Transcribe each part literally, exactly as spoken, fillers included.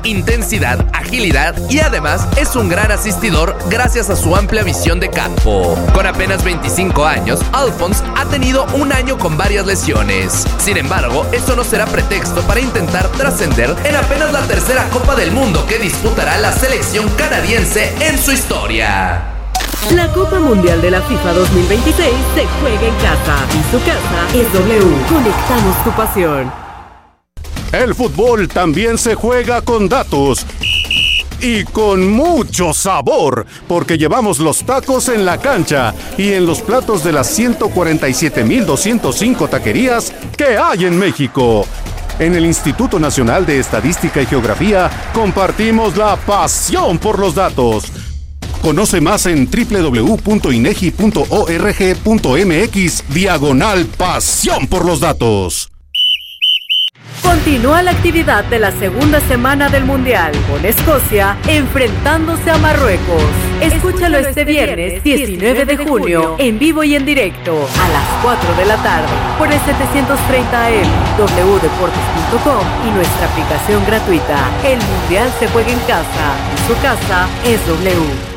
intensidad, agilidad y además es un gran asistidor gracias a su amplia visión de campo. Con apenas veinticinco años, Alphonse ha tenido un año con varias lesiones. Sin embargo, eso no será pretexto para intentar trascender en apenas la tercera Copa del Mundo que disputará la selección canadiense en su historia. La Copa Mundial de la FIFA dos mil veintiséis se juega en casa y su casa es W. Conectamos tu pasión. El fútbol también se juega con datos y con mucho sabor, porque llevamos los tacos en la cancha y en los platos de las ciento cuarenta y siete mil doscientas cinco taquerías que hay en México. En el Instituto Nacional de Estadística y Geografía compartimos la pasión por los datos. Conoce más en doble u doble u doble u punto inegi punto org punto mx diagonal pasión por los datos. Continúa la actividad de la segunda semana del Mundial, con Escocia enfrentándose a Marruecos. Escúchalo este viernes diecinueve de junio, en vivo y en directo, a las cuatro de la tarde, por el setecientos treinta A M, w deportes punto com y nuestra aplicación gratuita. El Mundial se juega en casa, y su casa es W.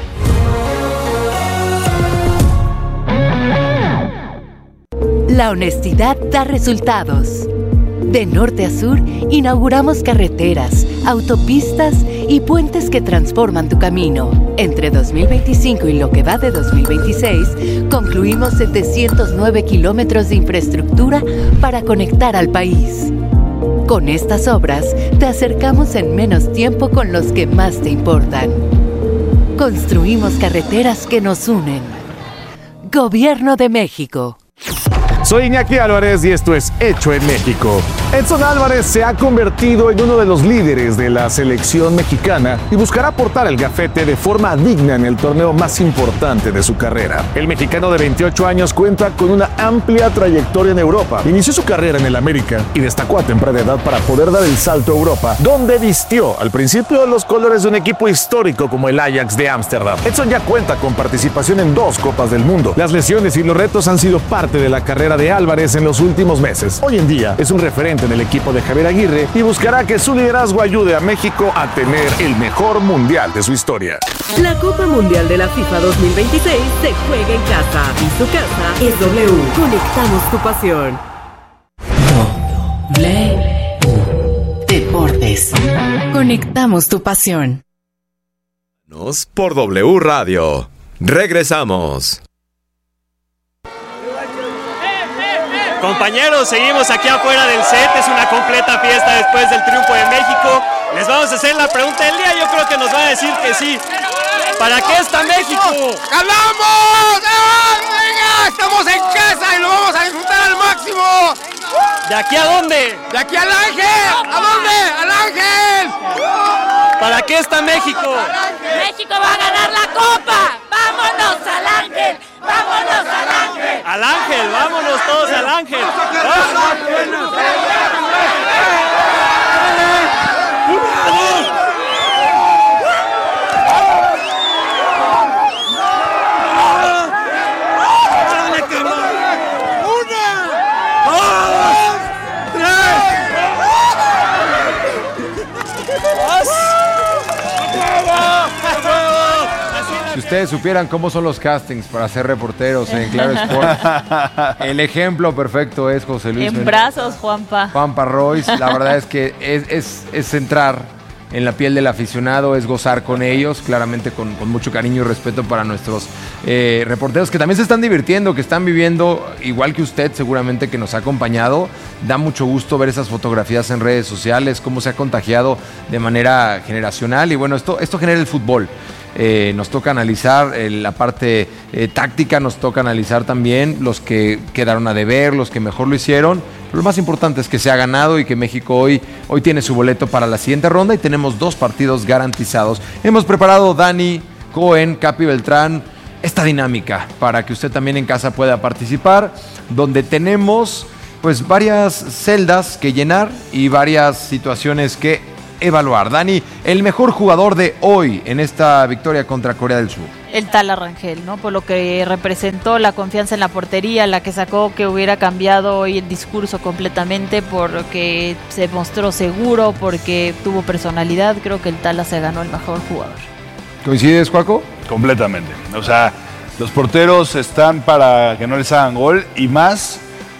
La honestidad da resultados. De norte a sur, inauguramos carreteras, autopistas y puentes que transforman tu camino. Entre dos mil veinticinco y lo que va de dos mil veintiséis, concluimos setecientos nueve kilómetros de infraestructura para conectar al país. Con estas obras, te acercamos en menos tiempo con los que más te importan. Construimos carreteras que nos unen. Gobierno de México. Soy Iñaki Álvarez y esto es Hecho en México. Edson Álvarez se ha convertido en uno de los líderes de la selección mexicana y buscará portar el gafete de forma digna en el torneo más importante de su carrera. El mexicano de veintiocho años cuenta con una amplia trayectoria en Europa. Inició su carrera en el América y destacó a temprana edad para poder dar el salto a Europa, donde vistió al principio los colores de un equipo histórico como el Ajax de Ámsterdam. Edson ya cuenta con participación en dos Copas del Mundo. Las lesiones y los retos han sido parte de la carrera de Álvarez en los últimos meses. Hoy en día es un referente en el equipo de Javier Aguirre y buscará que su liderazgo ayude a México a tener el mejor mundial de su historia. La Copa Mundial de la FIFA dos mil veintiséis se juega en casa y su casa es W. Conectamos tu pasión. W Deportes. Conectamos tu pasión. Por W Radio. Regresamos. Compañeros, seguimos aquí afuera del set, es una completa fiesta después del triunfo de México. Les vamos a hacer la pregunta del día, yo creo que nos van a decir que sí. ¿Para qué está México? ¡Ganamos! ¡Ah, venga! Estamos en casa y lo vamos a disfrutar al máximo. ¿De aquí a dónde? ¡De aquí al Ángel! ¿A dónde? ¡Al Ángel! ¿Para qué está México? ¡México va a ganar la Copa! ¡Vámonos al Ángel! ¡Vámonos al Ángel! ¡Al Ángel! ¡Vámonos todos al Ángel! Si ustedes supieran cómo son los castings para ser reporteros en Claro Sport, el ejemplo perfecto es José Luis. En brazos, Juanpa. Juanpa Royce, la verdad es que es, es, es entrar en la piel del aficionado, es gozar con ellos, claramente con, con mucho cariño y respeto para nuestros eh, reporteros que también se están divirtiendo, que están viviendo, igual que usted seguramente que nos ha acompañado. Da mucho gusto ver esas fotografías en redes sociales, cómo se ha contagiado de manera generacional y bueno, esto, esto genera el fútbol. Eh, nos toca analizar eh, la parte eh, táctica, nos toca analizar también los que quedaron a deber, los que mejor lo hicieron. Pero lo más importante es que se ha ganado y que México hoy, hoy tiene su boleto para la siguiente ronda y tenemos dos partidos garantizados. Hemos preparado, Dani, Cohen, Capi Beltrán, esta dinámica para que usted también en casa pueda participar, donde tenemos pues varias celdas que llenar y varias situaciones que evaluar. Dani, el mejor jugador de hoy en esta victoria contra Corea del Sur. El Tala Rangel, ¿no? Por lo que representó, la confianza en la portería, la que sacó que hubiera cambiado hoy el discurso completamente, porque se mostró seguro, porque tuvo personalidad. Creo que el Tala se ganó el mejor jugador. ¿Coincides, Juaco? Completamente. O sea, los porteros están para que no les hagan gol, y más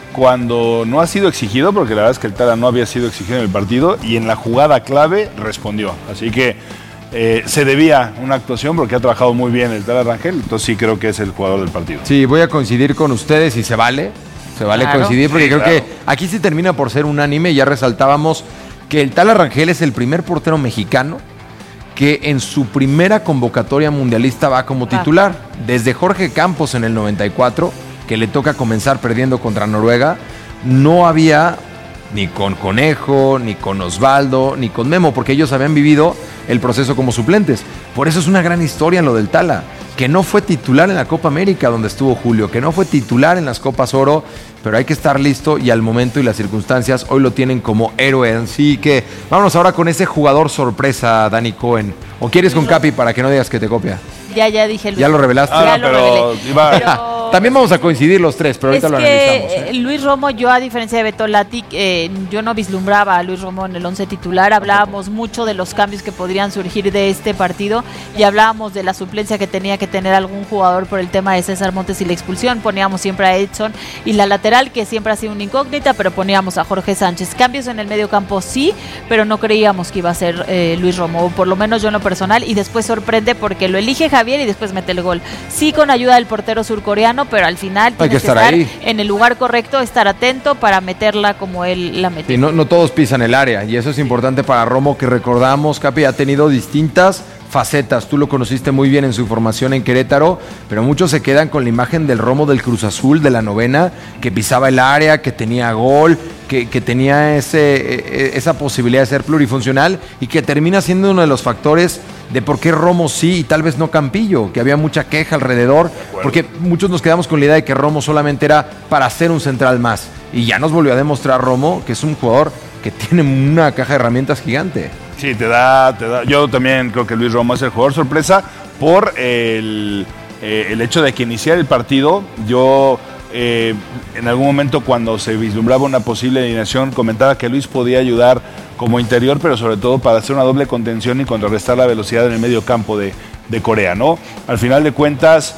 cuando no ha sido exigido, porque la verdad es que el Tala no había sido exigido en el partido, y en la jugada clave respondió. Así que eh, se debía una actuación, porque ha trabajado muy bien el Tala Rangel, entonces sí creo que es el jugador del partido. Sí, voy a coincidir con ustedes y se vale, se vale claro. coincidir, porque sí, creo claro. que aquí sí termina por ser unánime. Ya resaltábamos que el Tala Rangel es el primer portero mexicano que en su primera convocatoria mundialista va como titular. Desde Jorge Campos en el noventa y cuatro, que le toca comenzar perdiendo contra Noruega, no había ni con Conejo, ni con Osvaldo, ni con Memo, porque ellos habían vivido el proceso como suplentes. Por eso es una gran historia en lo del Tala, que no fue titular en la Copa América donde estuvo Julio, que no fue titular en las Copas Oro, pero hay que estar listo, y al momento y las circunstancias hoy lo tienen como héroe. Así que vámonos ahora con ese jugador sorpresa, Dani Cohen. ¿O quieres con Capi para que no digas que te copia? Ya, ya dije Luis. ¿Ya lo revelaste? Ah, ya pero, lo revelé. Iba... Pero... También vamos a coincidir los tres, pero ahorita es lo que analizamos. ¿eh? Luis Romo, yo a diferencia de Beto Lati, eh, yo no vislumbraba a Luis Romo en el once titular. Hablábamos mucho de los cambios que podrían surgir de este partido, y hablábamos de la suplencia que tenía que tener algún jugador por el tema de César Montes y la expulsión. Poníamos siempre a Edson, y la lateral, que siempre ha sido una incógnita, pero poníamos a Jorge Sánchez. Cambios en el medio campo sí, pero no creíamos que iba a ser eh, Luis Romo, por lo menos yo en lo personal, y después sorprende porque lo elige Javier y después mete el gol. Sí, con ayuda del portero surcoreano, pero al final hay que estar, estar ahí en el lugar correcto, estar atento para meterla como él la metió. Sí, no, no todos pisan el área, y eso es importante para Romo, que recordamos, Capi, ha tenido distintas facetas. Tú lo conociste muy bien en su formación en Querétaro, pero muchos se quedan con la imagen del Romo del Cruz Azul, de la novena, que pisaba el área, que tenía gol, que, que tenía ese, esa posibilidad de ser plurifuncional, y que termina siendo uno de los factores de por qué Romo sí y tal vez no Campillo, que había mucha queja alrededor, porque muchos nos quedamos con la idea de que Romo solamente era para ser un central más, y ya nos volvió a demostrar Romo que es un jugador que tiene una caja de herramientas gigante. Sí, te da, te da. Yo también creo que Luis Romo es el jugador sorpresa por el, eh, el hecho de que iniciar el partido. Yo eh, en algún momento, cuando se vislumbraba una posible alineación, comentaba que Luis podía ayudar como interior, pero sobre todo para hacer una doble contención y contrarrestar la velocidad en el medio campo de, de Corea, ¿no? Al final de cuentas,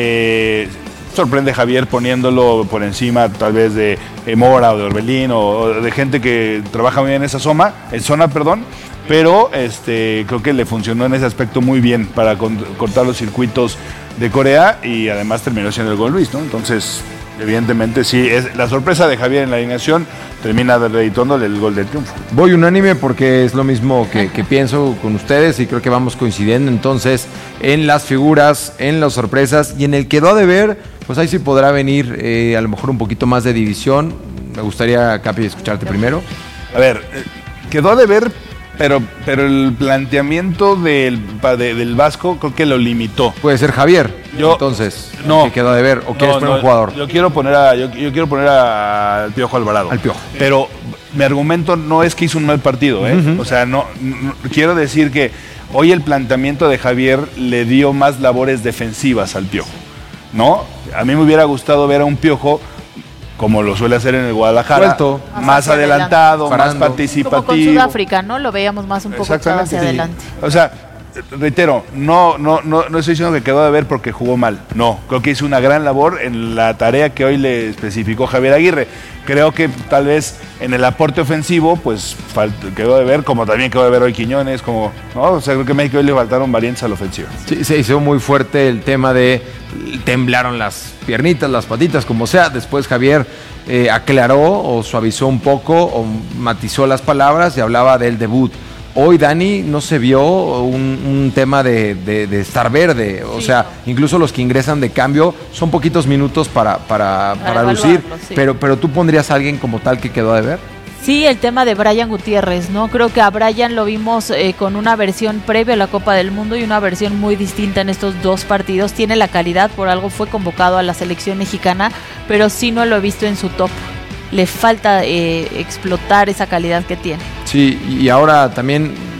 eh, sorprende Javier poniéndolo por encima tal vez de eh, Mora o de Orbelín, o, o de gente que trabaja muy bien en esa zona, en zona, perdón. Pero este, creo que le funcionó en ese aspecto muy bien para con, cortar los circuitos de Corea, y además terminó siendo el gol Luis, ¿no? Entonces, evidentemente sí, es la sorpresa de Javier en la alineación, termina reeditándole el gol del triunfo. Voy unánime porque es lo mismo que, que pienso con ustedes, y creo que vamos coincidiendo entonces en las figuras, en las sorpresas, y en el quedó de ver, pues ahí sí podrá venir eh, a lo mejor un poquito más de división. Me gustaría, Capi, escucharte primero. A ver, quedó de ver, Pero, pero el planteamiento del, de, del Vasco creo que lo limitó. Puede ser Javier. Yo, entonces, no, ¿qué quedó de ver? ¿O no, quieres poner no, un jugador? Yo quiero poner a, yo, yo quiero poner al Piojo Alvarado. Al Piojo. Pero mi argumento no es que hizo un mal partido, ¿eh? Uh-huh. O sea, no, no quiero decir que hoy el planteamiento de Javier le dio más labores defensivas al Piojo, ¿no? A mí me hubiera gustado ver a un Piojo como lo suele hacer en el Guadalajara, Suelto. más adelantado, Parando. más participativo. Como con Sudáfrica, ¿no? Lo veíamos más un poco hacia sí. adelante. O sea, reitero, no, no, no, no estoy diciendo que quedó de ver porque jugó mal. No, creo que hizo una gran labor en la tarea que hoy le especificó Javier Aguirre. Creo que tal vez en el aporte ofensivo, pues quedó de ver, como también quedó de ver hoy Quiñones, como, ¿no? O sea, creo que a México hoy le faltaron variantes a la ofensiva. Sí, se hizo muy fuerte el tema de temblaron las piernitas, las patitas, como sea. Después Javier eh, aclaró o suavizó un poco o matizó las palabras y hablaba del debut. Hoy, Dani, no se vio un, un tema de, de, de estar verde. O sí. sea, incluso los que ingresan de cambio son poquitos minutos para, para, para, para lucir. Sí. Pero, pero tú pondrías a alguien como tal que quedó de ver. Sí, el tema de Brian Gutiérrez, ¿no? Creo que a Brian lo vimos eh, con una versión previa a la Copa del Mundo y una versión muy distinta en estos dos partidos. Tiene la calidad, por algo fue convocado a la selección mexicana, pero sí no lo he visto en su top. Le falta eh, explotar esa calidad que tiene. Sí, y ahora también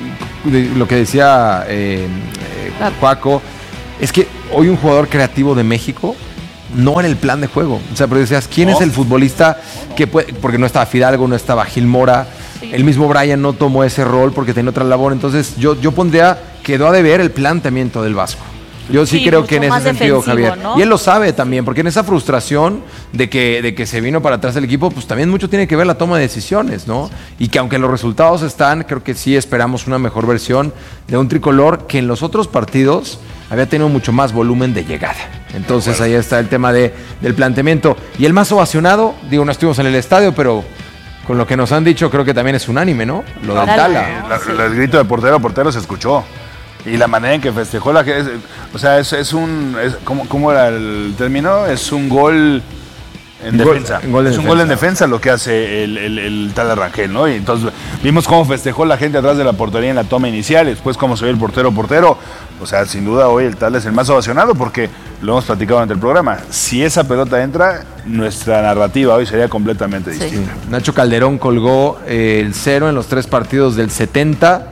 lo que decía eh, eh, Paco, es que hoy un jugador creativo de México no en el plan de juego. O sea, pero decías, ¿quién no. es el futbolista que puede? Porque no estaba Fidalgo, no estaba Gil Mora. Sí. El mismo Brian no tomó ese rol porque tenía otra labor. Entonces, yo, yo pondría, quedó a deber el planteamiento del Vasco. Yo sí, sí creo que en ese sentido, Javier. ¿No? Y él lo sabe también, porque en esa frustración de que, de que se vino para atrás del equipo, pues también mucho tiene que ver la toma de decisiones, ¿no? Y que aunque los resultados están, creo que sí esperamos una mejor versión de un tricolor que en los otros partidos había tenido mucho más volumen de llegada. Entonces bueno. ahí está el tema de, del planteamiento. Y el más ovacionado, digo, no estuvimos en el estadio, pero con lo que nos han dicho creo que también es unánime, ¿no? Lo del Tala. La, la, el grito de portero a portero se escuchó. Y la manera en que festejó la gente, o sea, es, es un, es, ¿cómo, ¿cómo era el término? Es un gol en gol, defensa. En gol de es defensa. un gol en defensa lo que hace el, el, el Tala Rangel, ¿no? Y entonces vimos cómo festejó la gente atrás de la portería en la toma inicial, y después cómo se ve el portero portero. O sea, sin duda hoy el Tala es el más ovacionado porque lo hemos platicado durante el programa. Si esa pelota entra, nuestra narrativa hoy sería completamente sí. distinta. Nacho Calderón colgó eh, el cero en los tres partidos del setenta.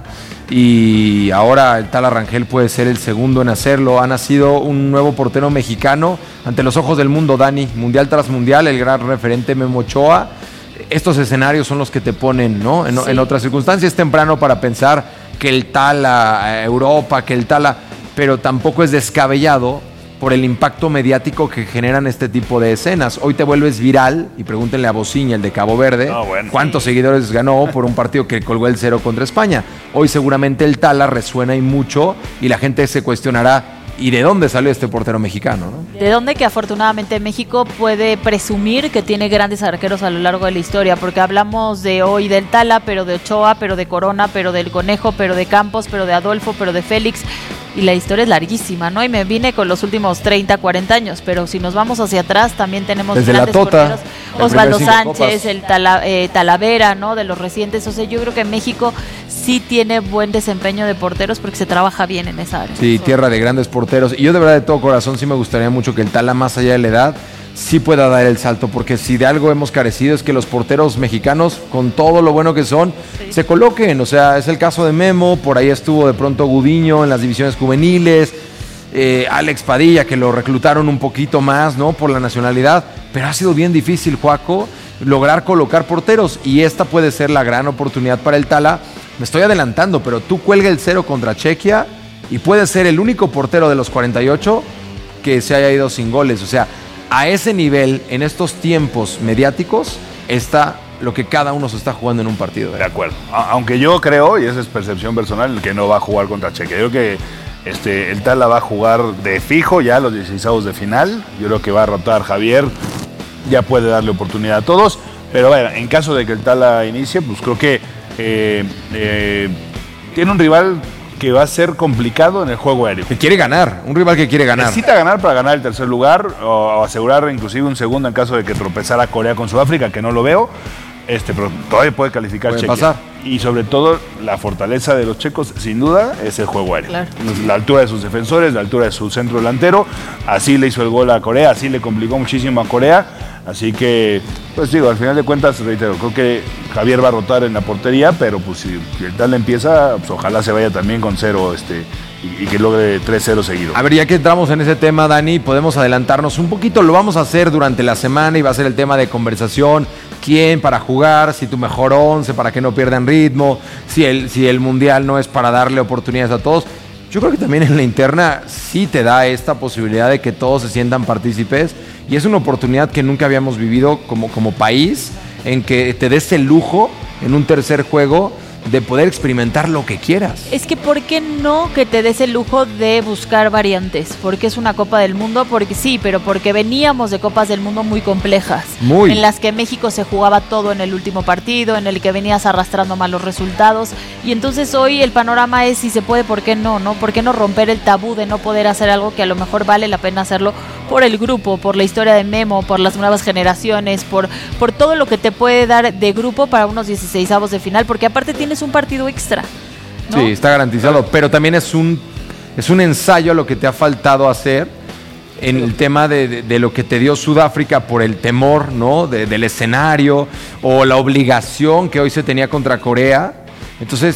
Y ahora el Tala Rangel puede ser el segundo en hacerlo. Ha nacido un nuevo portero mexicano ante los ojos del mundo, Dani. Mundial tras mundial, el gran referente Memo Ochoa. Estos escenarios son los que te ponen, ¿no? En, sí. en otras circunstancias es temprano para pensar que el Tala, Europa, que el Tala, pero tampoco es descabellado por el impacto mediático que generan este tipo de escenas. Hoy te vuelves viral, y pregúntenle a Bociña, el de Cabo Verde, oh, bueno. cuántos seguidores ganó por un partido que colgó el cero contra España. Hoy seguramente el Tala resuena y mucho, y la gente se cuestionará, ¿y de dónde salió este portero mexicano? ¿no? De dónde que afortunadamente México puede presumir que tiene grandes arqueros a lo largo de la historia, porque hablamos de hoy del Tala, pero de Ochoa, pero de Corona, pero del Conejo, pero de Campos, pero de Adolfo, pero de Félix. Y la historia es larguísima, ¿no? Y me vine con los últimos treinta, cuarenta años, pero si nos vamos hacia atrás también tenemos desde grandes la tota, porteros. Osvaldo Sánchez, el Tala, eh, Talavera, ¿no? De los recientes. O sea, yo creo que México sí tiene buen desempeño de porteros porque se trabaja bien en esa área. Sí, tierra de grandes porteros. Y yo de verdad de todo corazón sí me gustaría mucho que el Tala, más allá de la edad, sí pueda dar el salto, porque si de algo hemos carecido es que los porteros mexicanos, con todo lo bueno que son, sí. se coloquen. O sea, es el caso de Memo, por ahí estuvo de pronto Gudiño en las divisiones juveniles, eh, Alex Padilla, que lo reclutaron un poquito más, ¿no? Por la nacionalidad, pero ha sido bien difícil, Joaco, lograr colocar porteros, y esta puede ser la gran oportunidad para el Tala. Me estoy adelantando, pero tú cuelga el cero contra Chequia y puede ser el único portero de los cuarenta y ocho que se haya ido sin goles. O sea, a ese nivel, en estos tiempos mediáticos, está lo que cada uno se está jugando en un partido. De acuerdo. Aunque yo creo, y esa es percepción personal, que no va a jugar contra Chequia. Yo creo que este, el Tala va a jugar de fijo ya los dieciseisavos de final. Yo creo que va a rotar Javier. Ya puede darle oportunidad a todos. Pero bueno, en caso de que el Tala inicie, pues creo que eh, eh, tiene un rival que va a ser complicado en el juego aéreo. Que quiere ganar, un rival que quiere ganar. Necesita ganar para ganar el tercer lugar o, o asegurar inclusive un segundo en caso de que tropezara Corea con Sudáfrica, que no lo veo, este, pero todavía puede calificar puede Chequia. Pasar. Y sobre todo la fortaleza de los checos, sin duda, es el juego aéreo. Claro. La altura de sus defensores, la altura de su centro delantero, así le hizo el gol a Corea, así le complicó muchísimo a Corea. Así que, pues digo, al final de cuentas, reitero, creo que Javier va a rotar en la portería, pero pues si, si el Tala empieza, pues ojalá se vaya también con cero este, y, y que logre tres cero seguido. A ver, ya que entramos en ese tema, Dani, podemos adelantarnos un poquito, lo vamos a hacer durante la semana y va a ser el tema de conversación, quién para jugar, si tu mejor once para que no pierdan ritmo, si el, si el Mundial no es para darle oportunidades a todos. Yo creo que también en la interna sí te da esta posibilidad de que todos se sientan partícipes, y es una oportunidad que nunca habíamos vivido como, como país, en que te des el lujo en un tercer juego de poder experimentar lo que quieras. Es que ¿por qué no que te des el lujo de buscar variantes? Porque es una Copa del Mundo, porque sí, pero porque veníamos de Copas del Mundo muy complejas, muy. en las que México se jugaba todo en el último partido, en el que venías arrastrando malos resultados, y entonces hoy el panorama es si se puede, ¿por qué no? ¿no? ¿Por qué no romper el tabú de no poder hacer algo que a lo mejor vale la pena hacerlo por el grupo, por la historia de Memo, por las nuevas generaciones, por, por todo lo que te puede dar de grupo para unos dieciseisavos de final, porque aparte tienes un partido extra, ¿no? Sí, está garantizado, pero también es un, es un ensayo a lo que te ha faltado hacer en el tema de, de, de lo que te dio Sudáfrica por el temor, ¿no? De, del escenario o la obligación que hoy se tenía contra Corea. Entonces,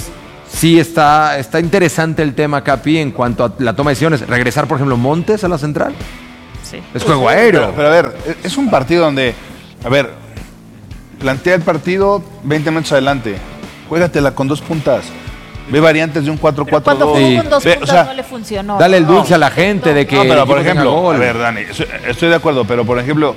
sí está, está interesante el tema, Capi, en cuanto a la toma de decisiones. Regresar, por ejemplo, Montes a la central. Sí. Es juego aéreo. Pero, pero a ver, es un partido donde, a ver, plantea el partido veinte metros adelante. Juégatela con dos puntas. Ve variantes de un cuatro cuatro dos. Cuando jugó con dos Ve, puntas o sea, no le funcionó. Dale el dulce No. a la gente de que. No, pero por el equipo tenga ejemplo, gol. a ver, Dani, estoy- estoy de acuerdo, pero por ejemplo,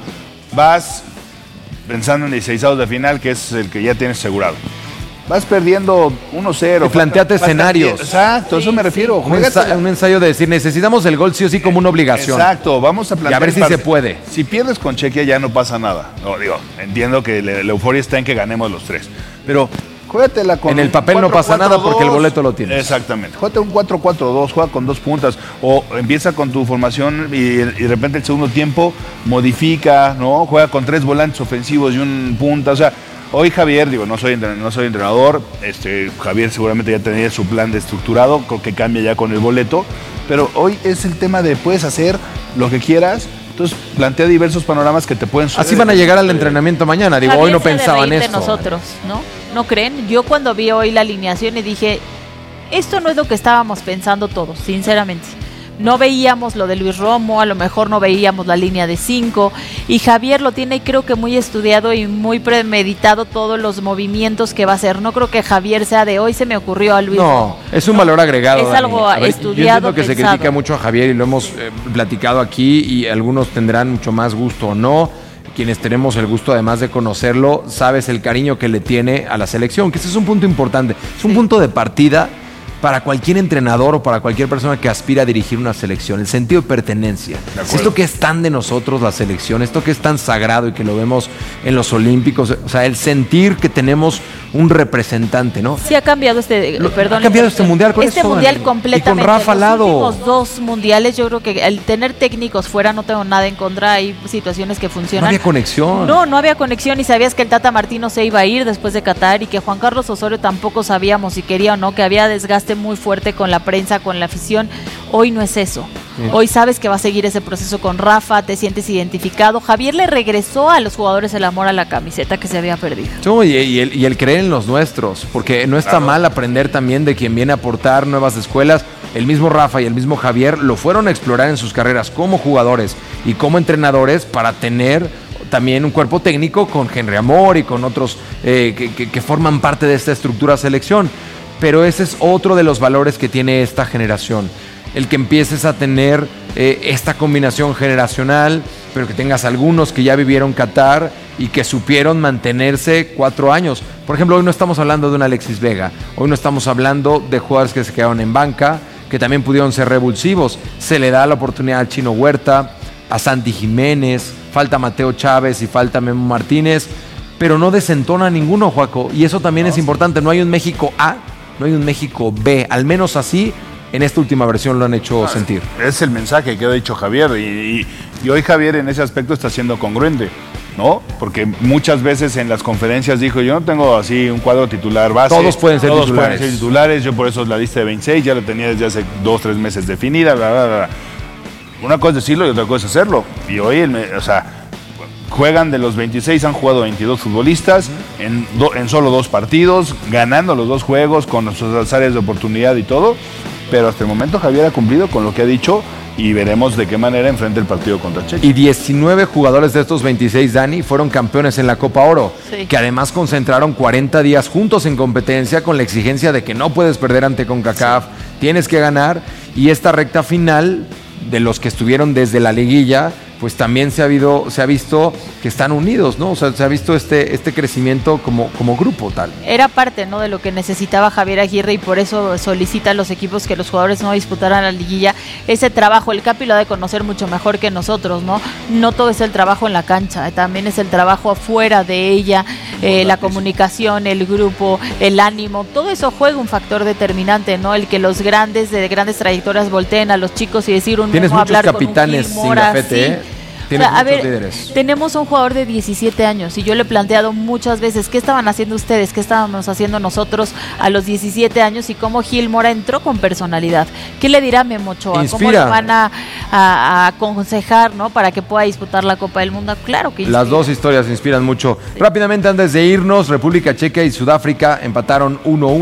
vas pensando en dieciseisavos de final, que es el que ya tienes asegurado. Vas perdiendo uno cero. Y planteate falta- escenarios. falta- Exacto, eso me refiero. Un, ensa- Juégatela. un ensayo de decir, necesitamos el gol sí o sí como una obligación. Exacto, vamos a plantear. Y a ver el si parte- se puede. Si pierdes con Chequia ya no pasa nada. No, digo, entiendo que le- la euforia está en que ganemos los tres. Pero juégatela con En el un papel no cuatro pasa cuatro nada porque el dos. boleto lo tienes. Exactamente. Juégate un cuatro cuatro dos, juega con dos puntas. O empieza con tu formación y, y de repente el segundo tiempo modifica, ¿no? Juega con tres volantes ofensivos y un punta. O sea, hoy Javier, digo, no soy, entren- no soy entrenador, este, Javier seguramente ya tenía su plan de estructurado, creo que cambia ya con el boleto, pero hoy es el tema de puedes hacer lo que quieras, entonces plantea diversos panoramas que te pueden suceder. Así van a llegar al entrenamiento mañana. Digo, Javier hoy no se ha de pensaba en reír de esto. nosotros, ¿no? ¿No creen? Yo cuando vi hoy la alineación y dije, esto no es lo que estábamos pensando todos, sinceramente. No veíamos lo de Luis Romo, a lo mejor no veíamos la línea de cinco, y Javier lo tiene creo que muy estudiado y muy premeditado todos los movimientos que va a hacer. No creo que Javier sea de hoy se me ocurrió a Luis No, Romo. es un valor agregado. Es Dani. algo A ver, estudiado, Yo entiendo que se pensado. critica mucho a Javier y lo hemos eh, platicado aquí y algunos tendrán mucho más gusto o no. Quienes tenemos el gusto además de conocerlo, sabes el cariño que le tiene a la selección, que ese es un punto importante. Es un punto de partida para cualquier entrenador o para cualquier persona que aspira a dirigir una selección, el sentido de pertenencia. Esto que es tan de nosotros la selección, esto que es tan sagrado y que lo vemos en los Olímpicos, o sea, el sentir que tenemos un representante, ¿no? Sí ha cambiado este, Lo- perdón, ha cambiado este mundial con este eso, mundial Dani. completamente. Y con Rafa al Los lado. últimos dos mundiales, yo creo que el tener técnicos fuera no tengo nada en contra. Hay situaciones que No funcionan. había conexión. No, no había conexión y sabías que el Tata Martino se iba a ir después de Qatar y que Juan Carlos Osorio tampoco sabíamos si quería o no, que había desgaste muy fuerte con la prensa, con la afición. Hoy no es eso. Sí. Hoy sabes que va a seguir ese proceso con Rafa, te sientes identificado. Javier le regresó a los jugadores el amor a la camiseta que se había perdido. No, y, y el, y el creer en los nuestros, porque no está mal aprender también de quien viene a aportar nuevas escuelas. El mismo Rafa y el mismo Javier lo fueron a explorar en sus carreras como jugadores y como entrenadores para tener también un cuerpo técnico con Henry Amor y con otros eh, que, que- que forman parte de esta estructura selección. Pero ese es otro de los valores que tiene esta generación. El que empieces a tener eh, esta combinación generacional, pero que tengas algunos que ya vivieron Qatar y que supieron mantenerse cuatro años. Por ejemplo, hoy no estamos hablando de un Alexis Vega, hoy no estamos hablando de jugadores que se quedaron en banca, que también pudieron ser revulsivos. Se le da la oportunidad al Chino Huerta, a Santi Jiménez, falta Mateo Chávez y falta Memo Martínez, pero no desentona a ninguno, Joaco, y eso también es importante. No hay un México A, no hay un México B, al menos así en esta última versión lo han hecho sentir. Es el mensaje que ha dicho Javier y, y- y hoy Javier en ese aspecto está siendo congruente, ¿no? Porque muchas veces en las conferencias dijo, yo no tengo así un cuadro titular base. Todos pueden ser todos titulares. pueden ser titulares, yo por eso la lista de veintiséis ya la tenía desde hace dos, tres meses definida, bla, bla, bla. Una cosa es decirlo y otra cosa es hacerlo. Y hoy, el me- o sea, juegan de los veintiséis, han jugado veintidós futbolistas en, do- en solo dos partidos, ganando los dos juegos con sus áreas de oportunidad y todo. Pero hasta el momento Javier ha cumplido con lo que ha dicho y veremos de qué manera enfrenta el partido contra Chequia. Y diecinueve jugadores de estos veintiséis, Dani, fueron campeones en la Copa Oro, Sí. que además concentraron cuarenta días juntos en competencia con la exigencia de que no puedes perder ante CONCACAF, tienes que ganar, y esta recta final de los que estuvieron desde la liguilla, pues también se ha, habido, se ha visto que están unidos, ¿no? O sea, se ha visto este, este crecimiento como, como grupo tal. Era parte, ¿no?, de lo que necesitaba Javier Aguirre y por eso solicita a los equipos que los jugadores no disputaran la liguilla. Ese trabajo, el Capi lo ha de conocer mucho mejor que nosotros, ¿no? No todo es el trabajo en la cancha, eh, también es el trabajo afuera de ella, eh, la comunicación, el grupo, el ánimo, todo eso juega un factor determinante, ¿no? El que los grandes de grandes trayectorias volteen a los chicos y decir un Tienes Memo, muchos hablar con un capitanes Gil sin Mora, gafete, sí. ¿eh? Tienes O sea, a muchos ver, líderes. tenemos un jugador de diecisiete años y yo le he planteado muchas veces qué estaban haciendo ustedes, qué estábamos haciendo nosotros a los diecisiete años y cómo Gil Mora entró con personalidad. ¿Qué le dirá Memo Ochoa? ¿Cómo Inspira. le van a, a- a aconsejar, ¿no?, para que pueda disputar la Copa del Mundo? Claro que Las inspira. dos historias inspiran mucho. Rápidamente, antes de irnos, República Checa y Sudáfrica empataron uno uno.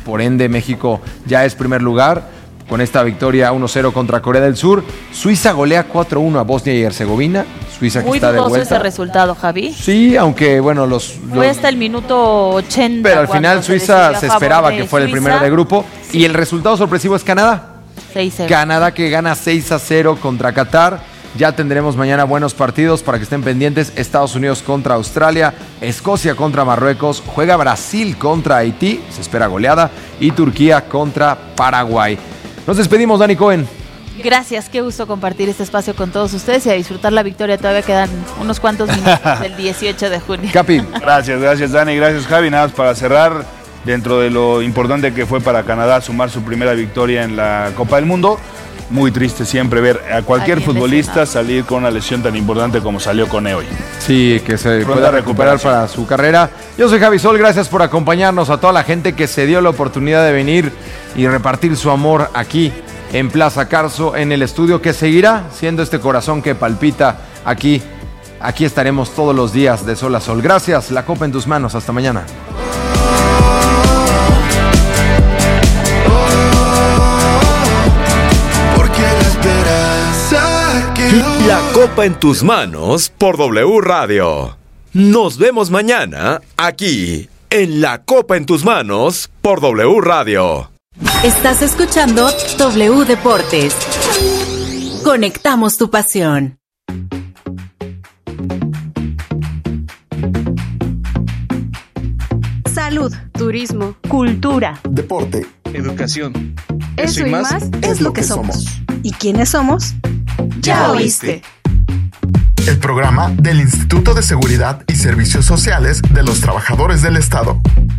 por ende México ya es primer lugar con esta victoria uno cero contra Corea del Sur. Suiza golea cuatro uno a Bosnia y Herzegovina. Suiza que Muy está de dudoso vuelta. ese resultado, Javi. Sí, aunque bueno, los... Fue los hasta el minuto ochenta. pero al final cuando se Suiza decidió a se favor esperaba de que fuera el Suiza. primero de grupo. Sí. Y el resultado sorpresivo es Canadá. seis cero. Canadá que gana seis a cero contra Qatar. Ya tendremos mañana buenos partidos para que estén pendientes. Estados Unidos contra Australia, Escocia contra Marruecos, juega Brasil contra Haití, se espera goleada, y Turquía contra Paraguay. Nos despedimos, Dani Cohen. Gracias, qué gusto compartir este espacio con todos ustedes y a disfrutar la victoria. Todavía quedan unos cuantos minutos del dieciocho de junio. Capi. Gracias, gracias Dani, gracias Javi. Nada más para cerrar, dentro de lo importante que fue para Canadá sumar su primera victoria en la Copa del Mundo, muy triste siempre ver a cualquier Alguien futbolista lesionado. salir con una lesión tan importante como salió con hoy. Sí, que se Pronta pueda recuperar recuperación. para su carrera. Yo soy Javi Sol, gracias por acompañarnos, a toda la gente que se dio la oportunidad de venir y repartir su amor aquí en Plaza Carso, en el estudio que seguirá siendo este corazón que palpita aquí. Aquí estaremos todos los días de sol a sol. Gracias, la copa en tus manos, hasta mañana. La copa en tus manos por W Radio. Nos vemos mañana aquí en La Copa en tus manos por W Radio. Estás escuchando W Deportes. Conectamos tu pasión. Salud, turismo, cultura, deporte, educación. Eso, Eso y más, más es lo que somos. somos. ¿Y quiénes somos? Ya oíste. El programa del Instituto de Seguridad y Servicios Sociales de los Trabajadores del Estado.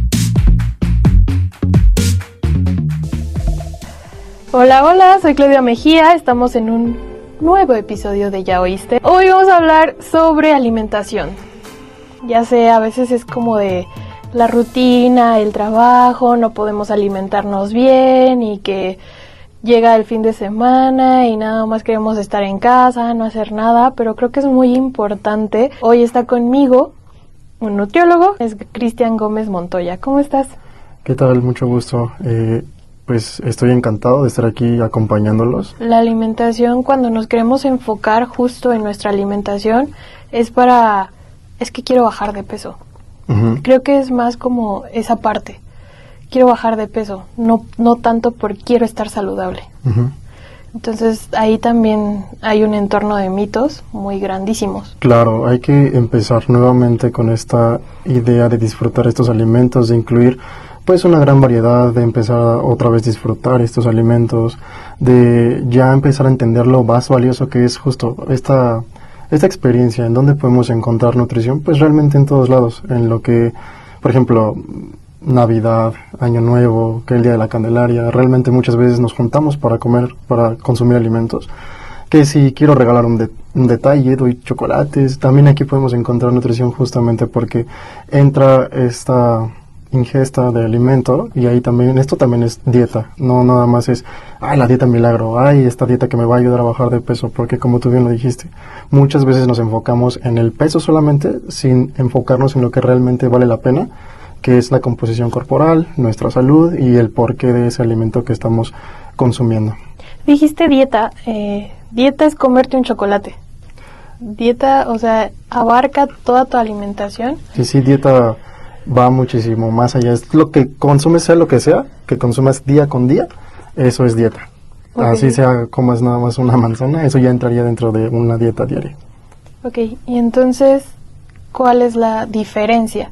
Hola, hola, soy Claudia Mejía, estamos en un nuevo episodio de Ya Oíste. Hoy vamos a hablar sobre alimentación. Ya sé, a veces es como de la rutina, el trabajo, no podemos alimentarnos bien y que llega el fin de semana y nada más queremos estar en casa, no hacer nada, pero creo que es muy importante. Hoy está conmigo un nutriólogo, es Cristian Gómez Montoya. ¿Cómo estás? ¿Qué tal? Mucho gusto. Eh, pues estoy encantado de estar aquí acompañándolos. La alimentación, cuando nos queremos enfocar justo en nuestra alimentación, es para... es que quiero bajar de peso. Uh-huh. Creo que es más como esa parte. Quiero bajar de peso, no, no tanto por quiero estar saludable. Uh-huh. Entonces ahí también hay un entorno de mitos muy grandísimos. Claro, hay que empezar nuevamente con esta idea de disfrutar estos alimentos, de incluir pues una gran variedad, de empezar a otra vez disfrutar estos alimentos, de ya empezar a entender lo más valioso que es justo esta, esta experiencia, en donde podemos encontrar nutrición, pues realmente en todos lados, en lo que, por ejemplo, Navidad, Año Nuevo, que el Día de la Candelaria, realmente muchas veces nos juntamos para comer, para consumir alimentos. Que si quiero regalar un, de, un detalle, doy chocolates, también aquí podemos encontrar nutrición justamente porque entra esta ingesta de alimento y ahí también, esto también es dieta, no nada más es, ay, la dieta milagro, ay, esta dieta que me va a ayudar a bajar de peso, porque como tú bien lo dijiste, muchas veces nos enfocamos en el peso solamente sin enfocarnos en lo que realmente vale la pena, que es la composición corporal, nuestra salud y el porqué de ese alimento que estamos consumiendo. Dijiste dieta, eh, dieta es comerte un chocolate. Dieta, o sea, abarca toda tu alimentación. Sí, sí, dieta va muchísimo más allá. Es lo que consumes, sea lo que sea, que consumas día con día, eso es dieta. Okay. Así sea, comas nada más una manzana, eso ya entraría dentro de una dieta diaria. Ok, y entonces, ¿cuál es la diferencia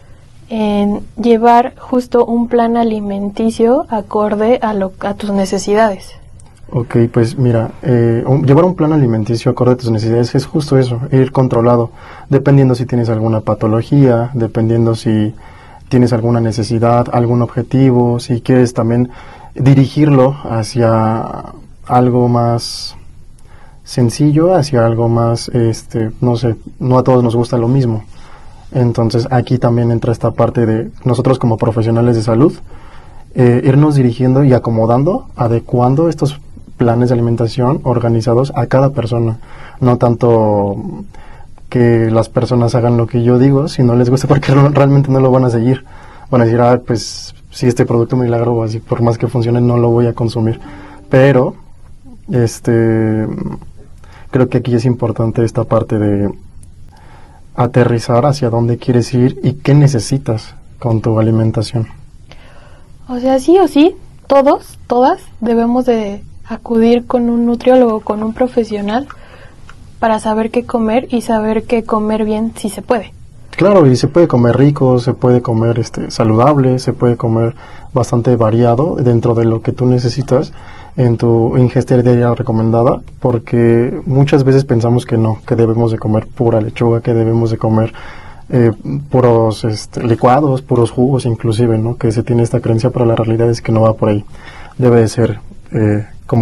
en llevar justo un plan alimenticio acorde a, lo, a tus necesidades? Ok, pues mira, eh, un, llevar un plan alimenticio acorde a tus necesidades es justo eso, ir controlado, dependiendo si tienes alguna patología, dependiendo si tienes alguna necesidad, algún objetivo, si quieres también dirigirlo hacia algo más sencillo, hacia algo más, este, no sé, no a todos nos gusta lo mismo. Entonces aquí también entra esta parte de nosotros como profesionales de salud, eh, irnos dirigiendo y acomodando, adecuando estos planes de alimentación organizados a cada persona, no tanto que las personas hagan lo que yo digo, si no les gusta, porque realmente no lo van a seguir, van a decir, ah, pues si este producto milagro, así por más que funcione, no lo voy a consumir. Pero, este, creo que aquí es importante esta parte de aterrizar hacia dónde quieres ir y qué necesitas con tu alimentación. O sea, sí o sí, todos, todas debemos de acudir con un nutriólogo, con un profesional, para saber qué comer y saber qué comer bien si se puede. Claro, y se puede comer rico, se puede comer este saludable, se puede comer bastante variado dentro de lo que tú necesitas en tu ingesta diaria recomendada, porque muchas veces pensamos que no, que debemos de comer pura lechuga, que debemos de comer eh, puros este, licuados, puros jugos inclusive, ¿no? Que se tiene esta creencia, pero la realidad es que no va por ahí. Debe de ser eh,